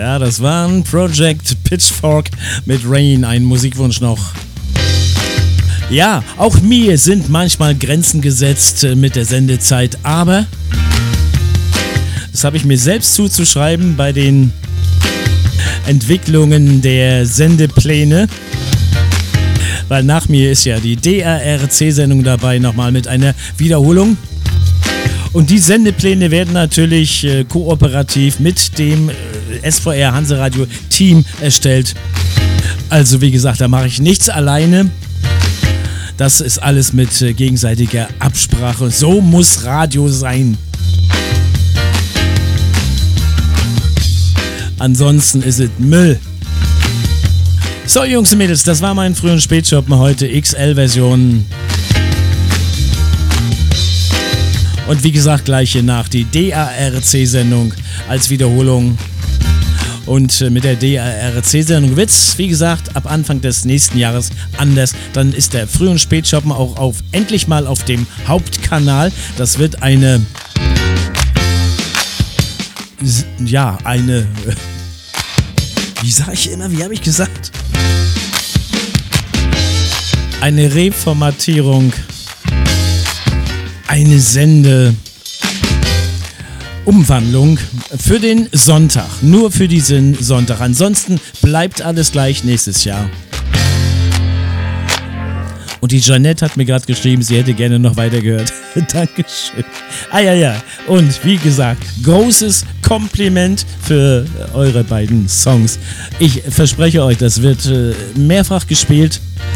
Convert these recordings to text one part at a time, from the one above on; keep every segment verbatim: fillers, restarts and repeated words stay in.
Ja, das war ein Project Pitchfork mit Rain, ein Musikwunsch noch. Ja, auch mir sind manchmal Grenzen gesetzt mit der Sendezeit, aber das habe ich mir selbst zuzuschreiben bei den Entwicklungen der Sendepläne, weil nach mir ist ja die D A R C-Sendung dabei, nochmal mit einer Wiederholung. Und die Sendepläne werden natürlich äh, kooperativ mit dem äh, S V R Hanseradio Team erstellt. Also wie gesagt, da mache ich nichts alleine. Das ist alles mit äh, gegenseitiger Absprache. So muss Radio sein. Ansonsten ist es Müll. So, Jungs und Mädels, das war mein Früh- und Spätschoppen heute, X L-Version. Und wie gesagt, gleich hier nach die D A R C-Sendung als Wiederholung. Und mit der D A R C-Sendung wird's, wie gesagt, ab Anfang des nächsten Jahres anders. Dann ist der Früh- und Spätschoppen auch auf, endlich mal auf dem Hauptkanal. Das wird eine... Ja, eine... Wie sage ich immer, wie habe ich gesagt? Eine Reformatierung, eine Sende-Umwandlung für den Sonntag, nur für diesen Sonntag. Ansonsten bleibt alles gleich nächstes Jahr. Und die Jeanette hat mir gerade geschrieben, sie hätte gerne noch weitergehört. Dankeschön. Ah ja, ja. Und wie gesagt, großes Kompliment für eure beiden Songs. Ich verspreche euch, das wird äh, mehrfach gespielt.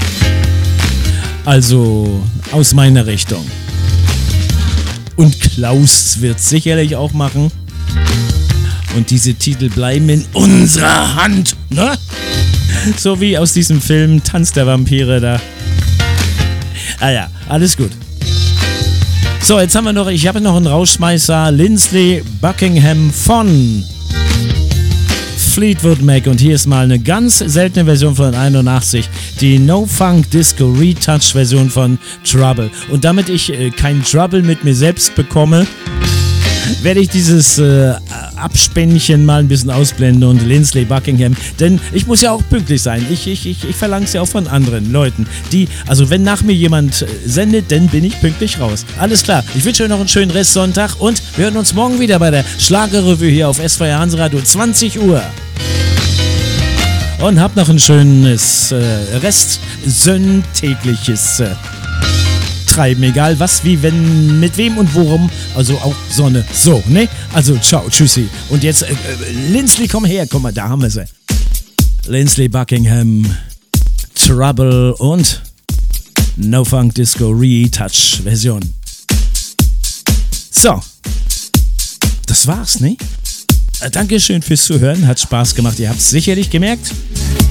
Also aus meiner Richtung. Und Klaus wird sicherlich auch machen. Und diese Titel bleiben in unserer Hand, ne? So wie aus diesem Film Tanz der Vampire da. Ah ja, alles gut. So, jetzt haben wir noch, ich habe noch einen Rauschmeißer, Lindsey Buckingham von Fleetwood Mac. Und hier ist mal eine ganz seltene Version von einundachtzig, die No Funk Disco Retouch Version von Trouble. Und damit ich äh, kein Trouble mit mir selbst bekomme, werde ich dieses äh, Abspännchen mal ein bisschen ausblenden und Lindsey Buckingham, denn ich muss ja auch pünktlich sein. Ich, ich, ich, ich verlange es ja auch von anderen Leuten, die, also wenn nach mir jemand äh, sendet, dann bin ich pünktlich raus. Alles klar, ich wünsche euch noch einen schönen Restsonntag und wir hören uns morgen wieder bei der Schlagerrevue hier auf S V R Hanseradio, zwanzig Uhr. Und habt noch ein schönes äh, restsonntägliches äh, Treiben, egal was, wie, wenn, mit wem und worum, also auch Sonne. So, ne? Also, ciao, tschüssi. Und jetzt, äh, äh, Lindsey, komm her, komm mal, da haben wir sie. Lindsey Buckingham, Trouble und No Funk Disco Retouch Version. So, das war's, ne? Äh, Dankeschön fürs Zuhören, hat Spaß gemacht, ihr habt's sicherlich gemerkt.